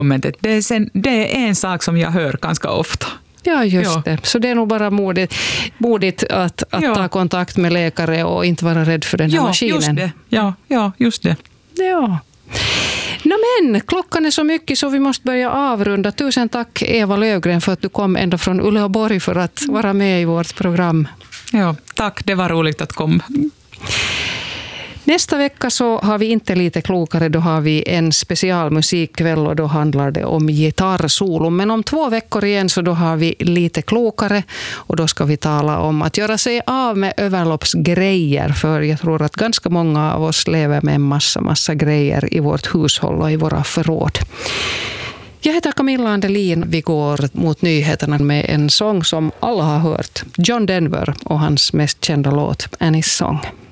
Men det är en sak som jag hör ganska ofta. Ja, just det. Så det är nog bara modigt att ta kontakt med läkare och inte vara rädd för den här maskinen. Just det. Ja, just det. Ja. Men klockan är så mycket så vi måste börja avrunda. Tusen tack Eva Löfgren för att du kom ända från Uleåborg för att vara med i vårt program. Ja, tack. Det var roligt att komma. Nästa vecka så har vi inte lite klokare, då har vi en specialmusikkväll och då handlar det om gitarrsolo. Men om 2 veckor igen så då har vi lite klokare och då ska vi tala om att göra sig av med överloppsgrejer, för jag tror att ganska många av oss lever med en massa grejer i vårt hushåll och i våra förråd. Jag heter Camilla Andelin. Vi går mot nyheterna med en sång som alla har hört. John Denver och hans mest kända låt, Annie's Song.